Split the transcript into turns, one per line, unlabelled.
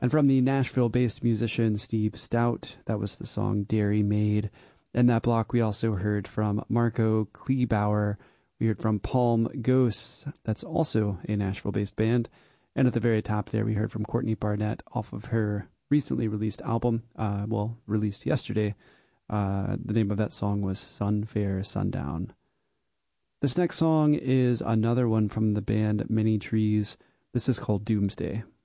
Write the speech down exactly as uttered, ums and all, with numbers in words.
And from the Nashville-based musician Steve Stout, that was the song Dairy Maid. In that block, we also heard from Marco Kleebauer. We heard from Palm Ghosts. That's also a Nashville-based band. And at the very top there, we heard from Courtney Barnett off of her recently released album, uh, well, released yesterday. Uh, the name of that song was Sunfair Sundown. This next song is another one from the band Many Trees. This is called Doomsday.